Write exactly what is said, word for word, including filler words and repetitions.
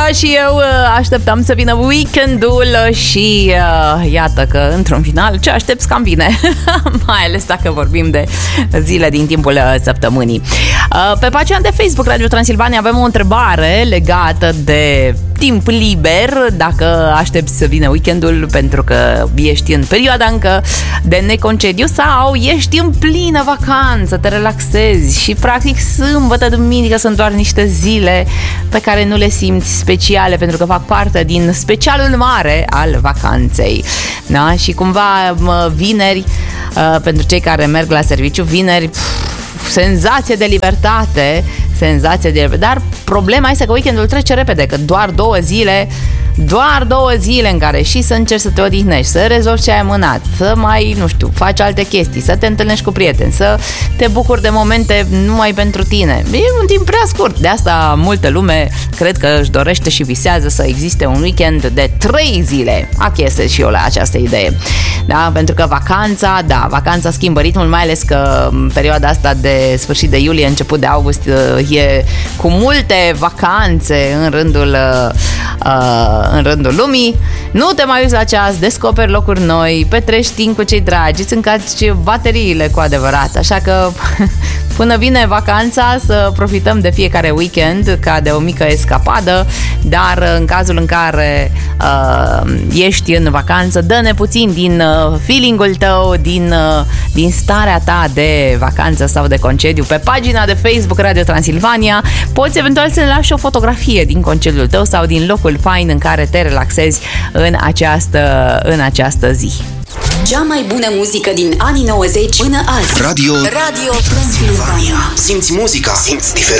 și eu așteptam să vină weekendul și uh, iată că într-un final ce aștepți cam bine, mai ales dacă vorbim de zile din timpul săptămânii. Uh, pe pagina de Facebook Radio Transilvania avem o întrebare legată de timp liber, dacă aștepți să vină weekendul pentru că ești în perioada încă de neconcediu sau ești în plină vacanță, te relaxezi și practic sâmbătă, duminică sunt doar niște zile pe care nu le simți speciale pentru că fac parte din specialul mare al vacanței. Da? Și cumva vineri, pentru cei care merg la serviciu, vineri, pf, senzație de libertate, senzație de libertate, dar problema este că weekendul trece repede, că doar două zile doar două zile în care și să încerci să te odihnești, să rezolvi ce ai amânat, să mai, nu știu, faci alte chestii, să te întâlnești cu prieteni, să te bucuri de momente numai pentru tine. E un timp prea scurt. De asta multă lume cred că își dorește și visează să existe un weekend de trei zile. Achiesez și eu la această idee. Da? Pentru că vacanța, da, vacanța schimbă ritmul, mai ales că perioada asta de sfârșit de iulie, început de august e cu multe vacanțe în rândul uh, în rândul lumii. Nu te mai uiți la ceas, descoperi locuri noi, petreci timp cu cei dragi, îți încarci bateriile cu adevărat, așa că până vine vacanța să profităm de fiecare weekend ca de o mică escapadă, dar în cazul în care uh, ești în vacanță, dă-ne puțin din uh, feeling-ul tău, din, uh, din starea ta de vacanță sau de concediu pe pagina de Facebook Radio Transilvania. Poți eventual să ne lași o fotografie din concediul tău sau din locul fain în care te relaxezi în această, în această zi. Cea mai bună muzică din anii nouăzeci până azi. Radio, Radio Transilvania. Simți muzica, simți diferența.